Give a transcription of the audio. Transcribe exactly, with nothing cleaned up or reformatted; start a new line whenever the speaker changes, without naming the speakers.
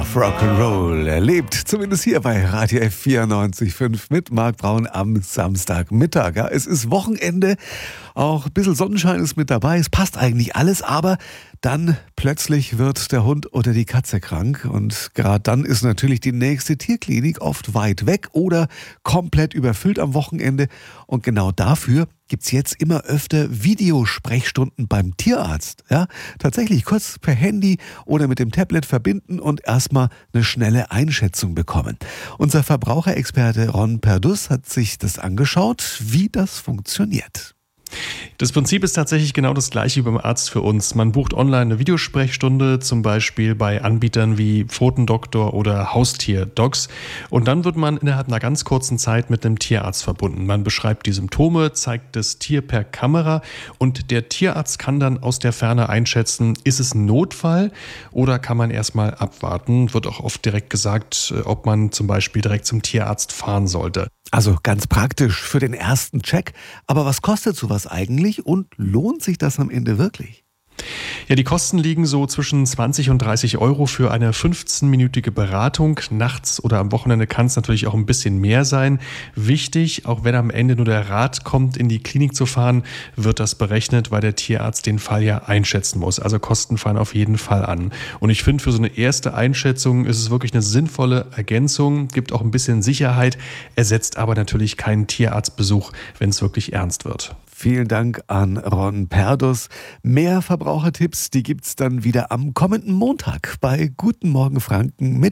of Rock'n'Roll erlebt, zumindest hier bei Radio F vierundneunzig Komma fünf mit Marc Braun am Samstagmittag. Ja, es ist Wochenende, auch ein bisschen Sonnenschein ist mit dabei, es passt eigentlich alles, aber dann plötzlich wird der Hund oder die Katze krank und gerade dann ist natürlich die nächste Tierklinik oft weit weg oder komplett überfüllt am Wochenende und genau dafür gibt's jetzt immer öfter Videosprechstunden beim Tierarzt. Ja, tatsächlich kurz per Handy oder mit dem Tablet verbinden und erstmal eine schnelle Einschätzung bekommen. Unser Verbraucherexperte Ron Perdus hat sich das angeschaut, wie das funktioniert.
Das Prinzip ist tatsächlich genau das gleiche wie beim Arzt für uns. Man bucht online eine Videosprechstunde, zum Beispiel bei Anbietern wie Pfotendoktor oder Haustierdocs. Und dann wird man innerhalb einer ganz kurzen Zeit mit einem Tierarzt verbunden. Man beschreibt die Symptome, zeigt das Tier per Kamera und der Tierarzt kann dann aus der Ferne einschätzen, ist es ein Notfall oder kann man erstmal abwarten. Wird auch oft direkt gesagt, ob man zum Beispiel direkt zum Tierarzt fahren sollte.
Also ganz praktisch für den ersten Check. Aber was kostet sowas eigentlich und lohnt sich das am Ende wirklich?
Ja, die Kosten liegen so zwischen zwanzig und dreißig Euro für eine fünfzehnminütige Beratung. Nachts oder am Wochenende kann es natürlich auch ein bisschen mehr sein. Wichtig, auch wenn am Ende nur der Rat kommt, in die Klinik zu fahren, wird das berechnet, weil der Tierarzt den Fall ja einschätzen muss. Also Kosten fallen auf jeden Fall an. Und ich finde, für so eine erste Einschätzung ist es wirklich eine sinnvolle Ergänzung, gibt auch ein bisschen Sicherheit, ersetzt aber natürlich keinen Tierarztbesuch, wenn es wirklich ernst wird.
Vielen Dank an Ron Perdus. Mehr Verbrauchertipps, die gibt's dann wieder am kommenden Montag bei Guten Morgen Franken mit